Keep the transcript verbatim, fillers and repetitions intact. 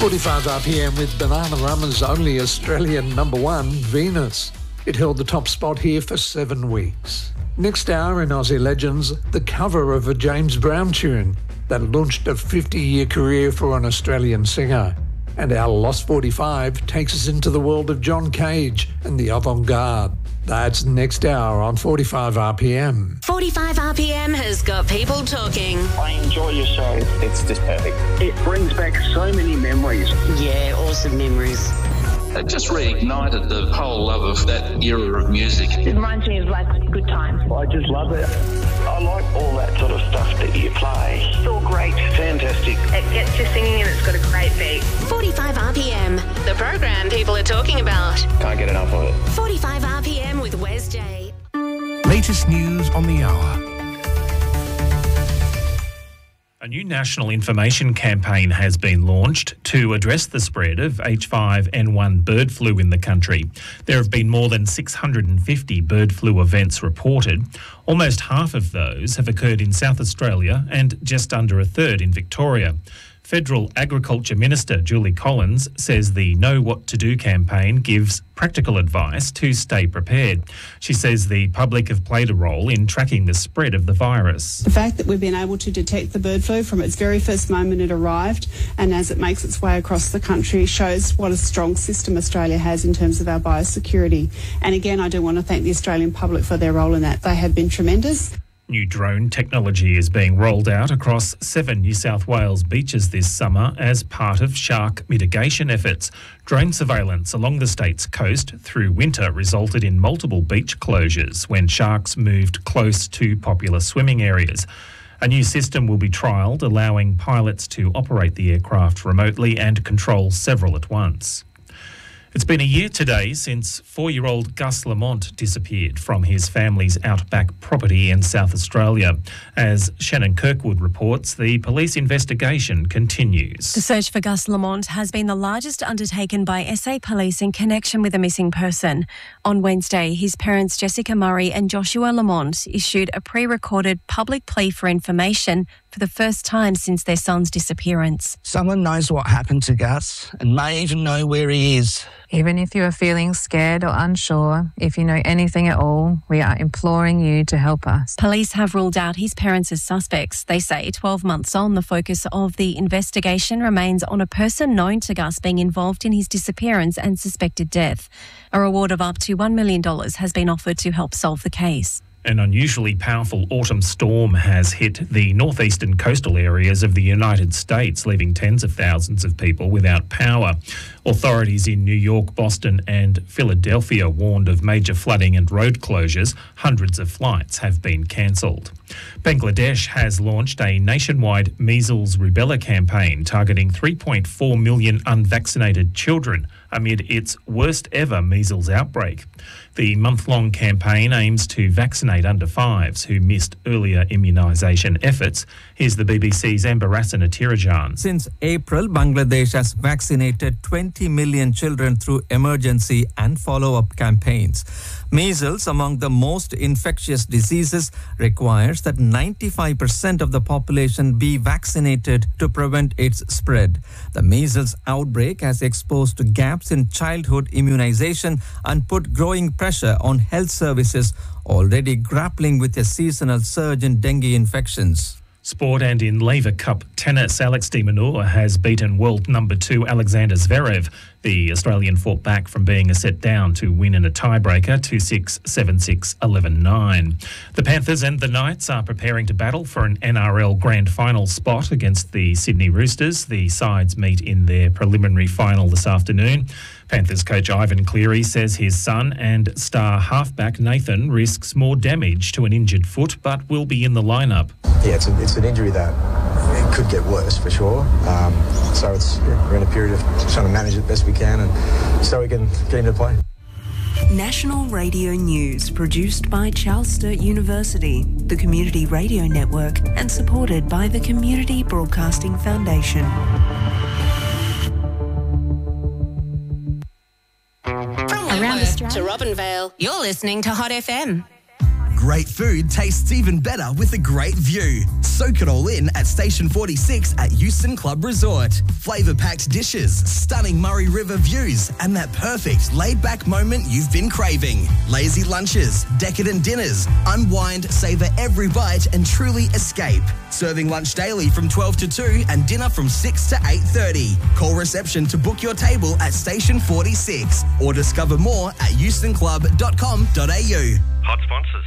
forty-five R P M with Bananarama's only Australian number one, Venus. It held the top spot here for seven weeks. Next hour in Aussie Legends, the cover of a James Brown tune that launched a fifty-year career for an Australian singer. And our Lost forty-five takes us into the world of John Cage and the avant-garde. That's next hour on forty-five R P M. forty-five R P M has got people talking. I enjoy your show. It's just perfect. It brings back so many memories. Yeah, awesome memories. It just reignited the whole love of that era of music. It reminds me of like good times. I just love it. I like all that sort of stuff that you play. It's all great. Fantastic. It gets you singing and it's got a great beat. forty-five R P M, the program people are talking about. Can't get enough of it. forty-five R P M with Wes J. Latest news on the hour. A new national information campaign has been launched to address the spread of H five N one bird flu in the country. There have been more than six hundred fifty bird flu events reported. Almost half of those have occurred in South Australia and just under a third in Victoria. Federal Agriculture Minister Julie Collins says the Know What to Do campaign gives practical advice to stay prepared. She says the public have played a role in tracking the spread of the virus. The fact that we've been able to detect the bird flu from its very first moment it arrived and as it makes its way across the country shows what a strong system Australia has in terms of our biosecurity. And again, I do want to thank the Australian public for their role in that. They have been tremendous. New drone technology is being rolled out across seven New South Wales beaches this summer as part of shark mitigation efforts. Drone surveillance along the state's coast through winter resulted in multiple beach closures when sharks moved close to popular swimming areas. A new system will be trialled, allowing pilots to operate the aircraft remotely and control several at once. It's been a year today since four-year-old Gus Lamont disappeared from his family's outback property in South Australia. As Shannon Kirkwood reports, the police investigation continues. The search for Gus Lamont has been the largest undertaken by S A Police in connection with a missing person. On Wednesday, his parents Jessica Murray and Joshua Lamont issued a pre-recorded public plea for information for the first time since their son's disappearance. Someone knows what happened to Gus and may even know where he is. Even if you are feeling scared or unsure, if you know anything at all, we are imploring you to help us. Police have ruled out his parents as suspects. They say twelve months on, the focus of the investigation remains on a person known to Gus being involved in his disappearance and suspected death. A reward of up to one million dollars has been offered to help solve the case. An unusually powerful autumn storm has hit the northeastern coastal areas of the United States, leaving tens of thousands of people without power. Authorities in New York, Boston and Philadelphia warned of major flooding and road closures. Hundreds of flights have been cancelled. Bangladesh has launched a nationwide measles rubella campaign targeting three point four million unvaccinated children amid its worst ever measles outbreak. The month-long campaign aims to vaccinate under fives who missed earlier immunisation efforts. Here's the B B C's Amber-Rasan Atirajan. Since April, Bangladesh has vaccinated twenty million children through emergency and follow-up campaigns. Measles, among the most infectious diseases, requires that ninety-five percent of the population be vaccinated to prevent its spread. The measles outbreak has exposed gaps in childhood immunization and put growing pressure on health services already grappling with a seasonal surge in dengue infections. Sport and in Laver Cup tennis, Alex de Minaur has beaten world number two Alexander Zverev. The Australian fought back from being a set down to win in a tiebreaker, two six, seven six, eleven nine. The Panthers and the Knights are preparing to battle for an N R L grand final spot against the Sydney Roosters. The sides meet in their preliminary final this afternoon. Panthers coach Ivan Cleary says his son and star halfback Nathan risks more damage to an injured foot but will be in the lineup. Yeah, it's, a, it's an injury that it could get worse for sure. Um, so it's yeah, we're in a period of trying to manage it best we can and so we can get him to play. National Radio News, produced by Charles Sturt University, the Community Radio Network, and supported by the Community Broadcasting Foundation. From Around Australia to Robinvale, you're listening to Hot F M. great food tastes even better with a great view. Soak it all in at Station forty-six at Euston Club Resort. Flavour-packed dishes, stunning Murray River views, and that perfect laid-back moment you've been craving. Lazy lunches, decadent dinners. Unwind, savour every bite and truly escape. Serving lunch daily from twelve to two and dinner from six to eight thirty. Call reception to book your table at Station forty-six or discover more at euston club dot com dot a u. Hot sponsors.